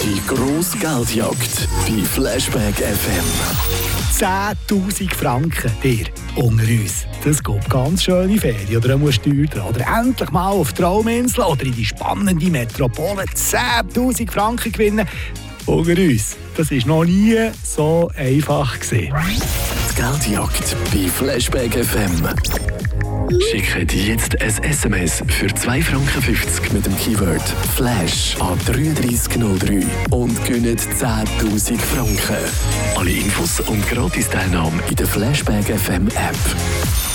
Die grosse Geldjagd bei Flashback FM. 10'000 Franken, dir, unter uns. Das geht ganz schöne Ferien oder eine Steuer dran. Oder endlich mal auf die Trauminsel oder in die spannende Metropole 10'000 Franken gewinnen. Unter uns. Das war noch nie so einfach gewesen. Die Geldjagd bei Flashback FM. Schickt jetzt ein SMS für 2,50 Franken mit dem Keyword Flash an 3303 und gewinnt 10'000 Franken. Alle Infos und Gratis-Teilnahme in der Flashback FM App.